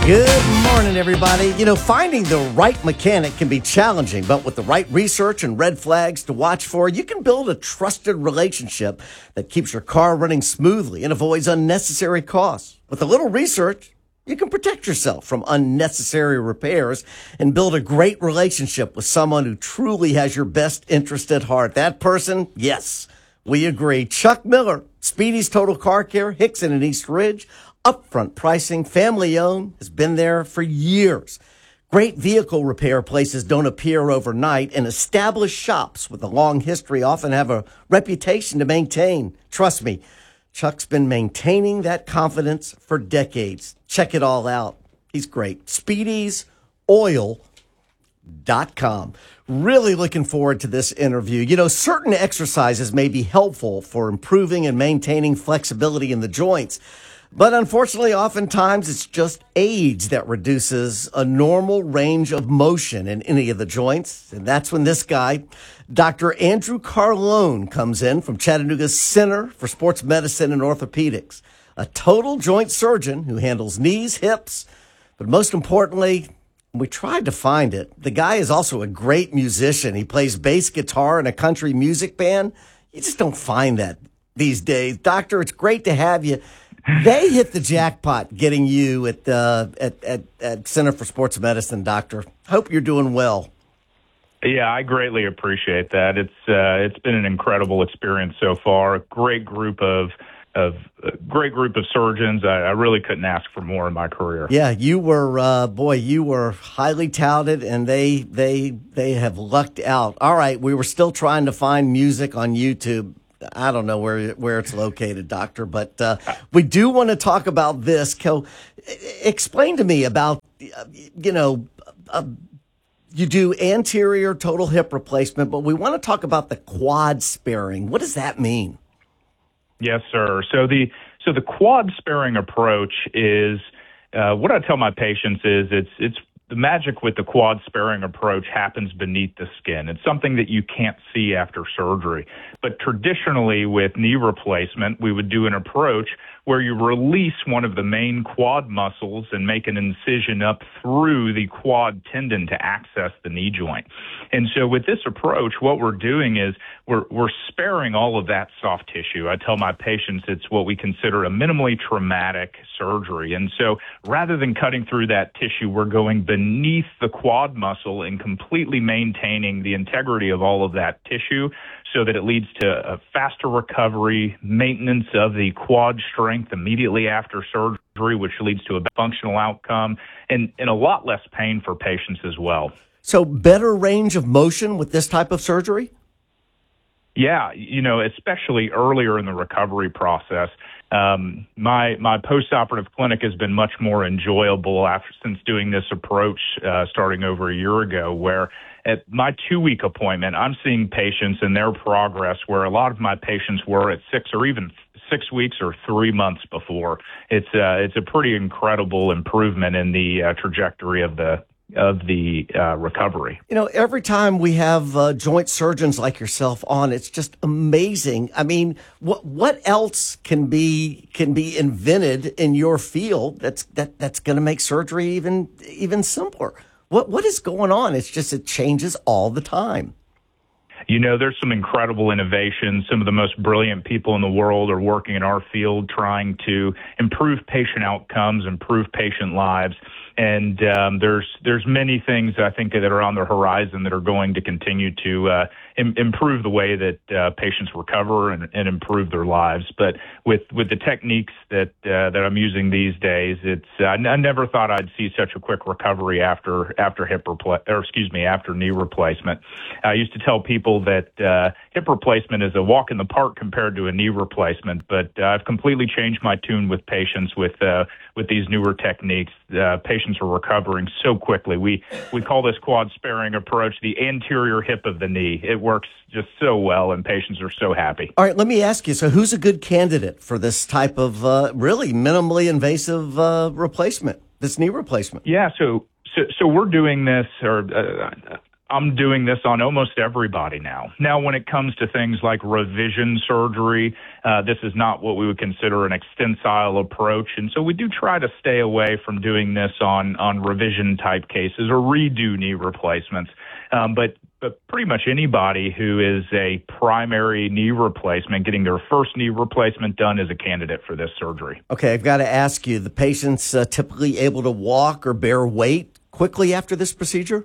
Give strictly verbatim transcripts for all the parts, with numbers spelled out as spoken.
Good morning, everybody. You know, finding the right mechanic can be challenging, but with the right research and red flags to watch for, you can build a trusted relationship that keeps your car running smoothly and avoids unnecessary costs. With a little research, you can protect yourself from unnecessary repairs and build a great relationship with someone who truly has your best interest at heart. That person, yes, we agree. Chuck Miller, Speedy's Total Car Care, Hickson and East Ridge. Upfront pricing, family owned, has been there for years. Great vehicle repair places don't appear overnight, and established shops with a long history often have a reputation to maintain. Trust me, Chuck's been maintaining that confidence for decades. Check it all out. He's great. Speedy's Oil dot com. Really looking forward to this interview. You know, certain exercises may be helpful for improving and maintaining flexibility in the joints. But unfortunately, oftentimes it's just age that reduces a normal range of motion in any of the joints. And that's when this guy, Doctor Andrew Carlone, comes in from Chattanooga's Center for Sports Medicine and Orthopedics, a total joint surgeon who handles knees, hips, but most importantly, we tried to find it. The guy is also a great musician. He plays bass guitar in a country music band. You just don't find that these days. Doctor, it's great to have you. They hit the jackpot getting you at, uh, at at at Center for Sports Medicine, Doctor. Hope you're doing well. Yeah, I greatly appreciate that. It's uh, it's been an incredible experience so far. A great group of of a great group of surgeons. I, I really couldn't ask for more in my career. Yeah, you were uh, boy, you were highly touted, and they they they have lucked out. All right, we were still trying to find music on YouTube. I don't know where where it's located, Doctor, but uh, we do want to talk about this. Co- explain to me about, uh, you know, uh, you do anterior total hip replacement, but we want to talk about the quad sparing. What does that mean? Yes, sir. So the so the quad sparing approach is uh, what I tell my patients is it's it's the magic with the quad sparing approach happens beneath the skin. It's something that you can't see after surgery. But traditionally with knee replacement, we would do an approach where you release one of the main quad muscles and make an incision up through the quad tendon to access the knee joint. And so with this approach, what we're doing is we're, we're sparing all of that soft tissue. I tell my patients it's what we consider a minimally traumatic surgery. And so rather than cutting through that tissue, we're going beneath the quad muscle and completely maintaining the integrity of all of that tissue so that it leads to a faster recovery, maintenance of the quad strength immediately after surgery, which leads to a functional outcome and, and a lot less pain for patients as well. So better range of motion with this type of surgery? Yeah, you know, especially earlier in the recovery process. Um, my my postoperative clinic has been much more enjoyable after since doing this approach uh, starting over a year ago, where at my two-week appointment, I'm seeing patients and their progress where a lot of my patients were at six or even six weeks or three months before. It's uh, it's a pretty incredible improvement in the uh, trajectory of the of the uh, recovery. You know, every time we have uh, joint surgeons like yourself on, it's just amazing. I mean, what what else can be can be invented in your field that's that that's going to make surgery even even simpler? What what is going on? It's just it changes all the time. You know, there's some incredible innovations. Some of the most brilliant people in the world are working in our field trying to improve patient outcomes, improve patient lives. And um, there's there's many things I think that are on the horizon that are going to continue to uh, im- improve the way that uh, patients recover and, and improve their lives. But with, with the techniques that uh, that I'm using these days, it's uh, I, n- I never thought I'd see such a quick recovery after after hip repla- or excuse me after knee replacement. I used to tell people that uh, hip replacement is a walk in the park compared to a knee replacement, but uh, I've completely changed my tune with patients with uh, with these newer techniques. Uh, patients are recovering so quickly. We we call this quad sparing approach the anterior hip of the knee. It works just so well, and patients are so happy. All right, let me ask you, so who's a good candidate for this type of uh, really minimally invasive uh, replacement, this knee replacement? Yeah, so so, so we're doing this, or uh, I'm doing this on almost everybody now. Now, when it comes to things like revision surgery, uh, this is not what we would consider an extensile approach. And so we do try to stay away from doing this on, on revision type cases or redo knee replacements. Um, but But pretty much anybody who is a primary knee replacement, getting their first knee replacement done, is a candidate for this surgery. Okay, I've got to ask you, the patient's uh, typically able to walk or bear weight quickly after this procedure?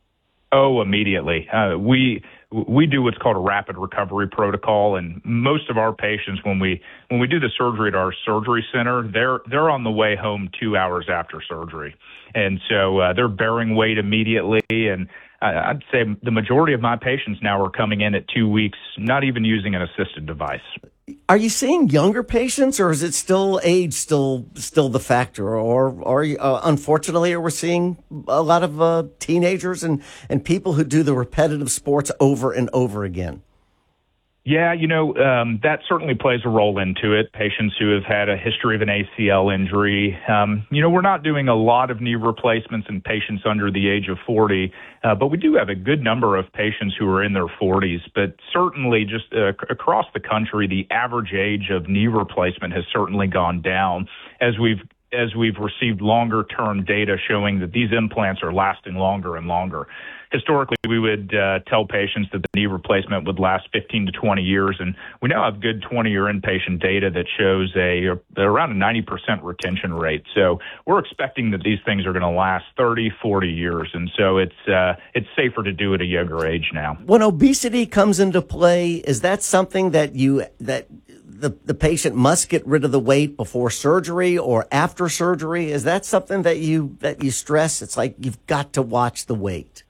Oh, immediately. Uh, we we do what's called a rapid recovery protocol, and most of our patients, when we when we do the surgery at our surgery center, they're they're on the way home two hours after surgery, and so uh, they're bearing weight immediately. And I'd say the majority of my patients now are coming in at two weeks, not even using an assisted device. Are you seeing younger patients, or is it still age still still the factor? Or, or uh, unfortunately, are we seeing a lot of uh, teenagers and, and people who do the repetitive sports over and over again? Yeah, you know, um, that certainly plays a role into it. Patients who have had a history of an A C L injury. Um, you know, we're not doing a lot of knee replacements in patients under the age of forty, uh, but we do have a good number of patients who are in their forties. But certainly just uh, c- across the country, the average age of knee replacement has certainly gone down as we've as we've received longer-term data showing that these implants are lasting longer and longer. Historically, we would uh, tell patients that the knee replacement would last fifteen to twenty years, and we now have good twenty-year inpatient data that shows a, a around a ninety percent retention rate. So we're expecting that these things are going to last thirty, forty years, and so it's uh, it's safer to do at a younger age now. When obesity comes into play, is that something that you that the the patient must get rid of the weight before surgery or after surgery? Is that something that you that you stress? It's like you've got to watch the weight.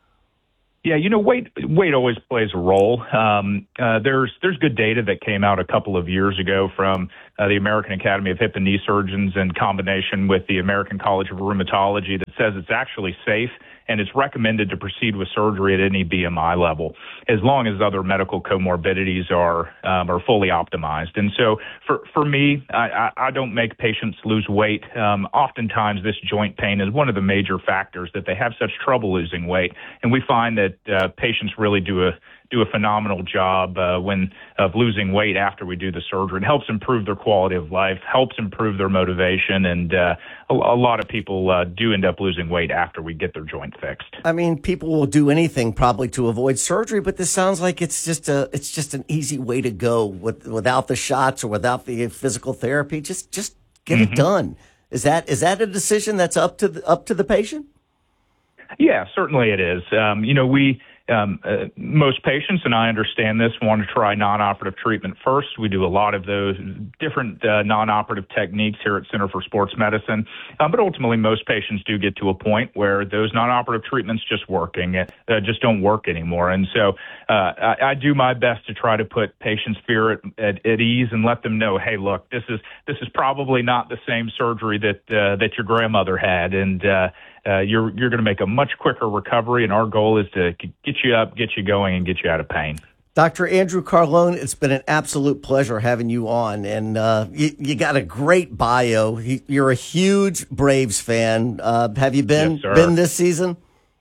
Yeah, you know, weight weight always plays a role. Um, uh, there's there's good data that came out a couple of years ago from uh, the American Academy of Hip and Knee Surgeons in combination with the American College of Rheumatology that says it's actually safe and it's recommended to proceed with surgery at any B M I level, as long as other medical comorbidities are um, are fully optimized. And so, for for me, I, I don't make patients lose weight. Um, oftentimes, this joint pain is one of the major factors that they have such trouble losing weight, and we find that uh, patients really do a do a phenomenal job uh, when of losing weight after we do the surgery. It helps improve their quality of life, helps improve their motivation, and uh, a, a lot of people uh, do end up losing weight after we get their joint fixed. I mean, people will do anything probably to avoid surgery, but this sounds like it's just a it's just an easy way to go with, without the shots or without the physical therapy. Just just get mm-hmm. it done. Is that is that a decision that's up to the, up to the patient? Yeah, certainly it is. Um, you know, we. Um, uh, most patients, and I understand this, want to try non-operative treatment first. We do a lot of those different uh, non-operative techniques here at Center for Sports Medicine, um, but ultimately most patients do get to a point where those non-operative treatments just working uh, just don't work anymore. And so uh, I, I do my best to try to put patients' fear at, at, at ease and let them know, hey, look, this is this is probably not the same surgery that uh, that your grandmother had, and uh, Uh, you're you're going to make a much quicker recovery, and our goal is to get you up, get you going, and get you out of pain. Doctor Andrew Carlone, it's been an absolute pleasure having you on, and uh, you, you got a great bio. You're a huge Braves fan. Uh, have you been yes, been this season?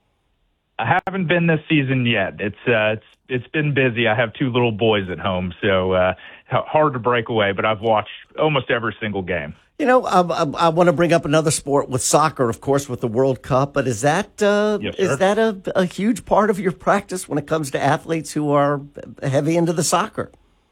I haven't been this season yet. It's uh, it's it's been busy. I have two little boys at home, so uh, hard to break away. But I've watched almost every single game. You know, I, I, I want to bring up another sport with soccer, of course, with the World Cup. But is that uh, yes, is that a, a huge part of your practice when it comes to athletes who are heavy into the soccer?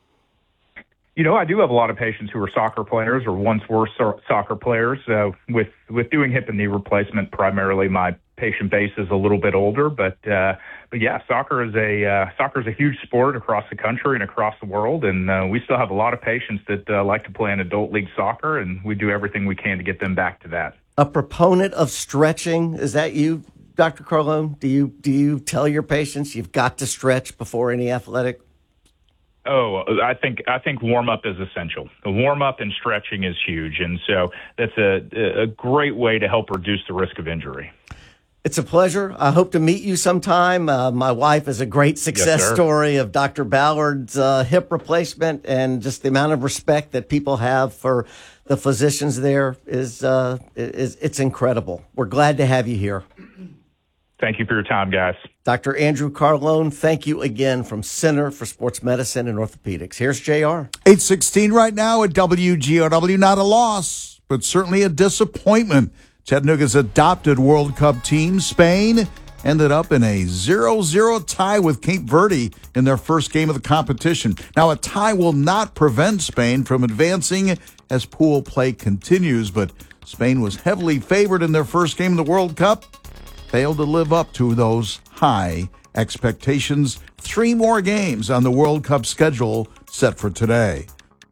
You know, I do have a lot of patients who are soccer players or once were so- soccer players. Uh, with with doing hip and knee replacement, primarily my patient base is a little bit older, but uh, but yeah, soccer is a uh, soccer is a huge sport across the country and across the world, and uh, we still have a lot of patients that uh, like to play in adult league soccer, and we do everything we can to get them back to that. A proponent of stretching, is that you, Doctor Carlone? Do you do you tell your patients you've got to stretch before any athletic? Oh, I think I think warm up is essential. The warm up and stretching is huge, and so that's a a great way to help reduce the risk of injury. It's a pleasure. I hope to meet you sometime. Uh, my wife is a great success yes, story of Doctor Ballard's uh, hip replacement, and just the amount of respect that people have for the physicians there is uh, is it's incredible. We're glad to have you here. Thank you for your time, guys. Doctor Andrew Carlone, thank you again from Center for Sports Medicine and Orthopedics. Here's J R. eight sixteen right now at W G O W. Not a loss, but certainly a disappointment. Chattanooga's adopted World Cup team, Spain, ended up in a zero zero tie with Cape Verde in their first game of the competition. Now, a tie will not prevent Spain from advancing as pool play continues, but Spain was heavily favored in their first game of the World Cup, failed to live up to those high expectations. Three more games on the World Cup schedule set for today.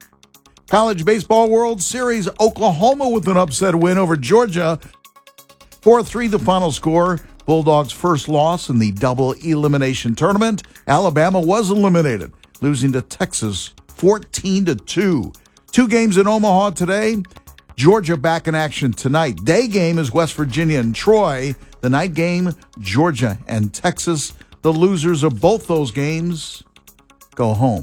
College Baseball World Series, Oklahoma with an upset win over Georgia. four three the final score. Bulldogs' first loss in the double elimination tournament. Alabama was eliminated, losing to Texas fourteen to two. Two games in Omaha today. Georgia back in action tonight. Day game is West Virginia and Troy. The night game, Georgia and Texas. The losers of both those games go home.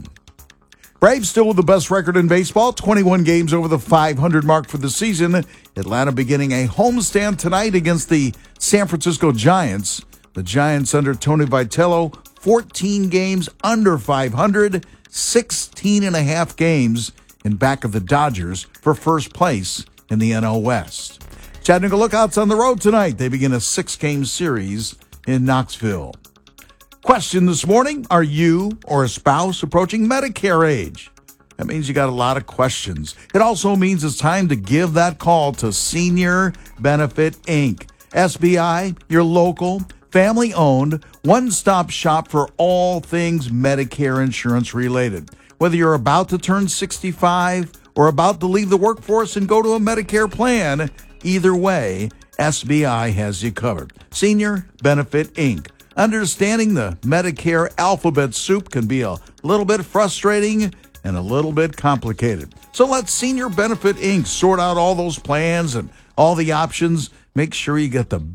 Braves still with the best record in baseball, twenty-one games over the five hundred mark for the season. Atlanta beginning a homestand tonight against the San Francisco Giants. The Giants under Tony Vitello, fourteen games under five hundred, sixteen and a half games in back of the Dodgers for first place in the N L West. Chattanooga Lookouts on the road tonight. They begin a six-game series in Knoxville. Question this morning, are you or a spouse approaching Medicare age? That means you got a lot of questions. It also means it's time to give that call to Senior Benefit Incorporated. S B I, your local, family-owned, one-stop shop for all things Medicare insurance related. Whether you're about to turn sixty-five or about to leave the workforce and go to a Medicare plan, either way, S B I has you covered. Senior Benefit Incorporated. Understanding the Medicare alphabet soup can be a little bit frustrating and a little bit complicated. So let Senior Benefit Incorporated sort out all those plans and all the options. Make sure you get the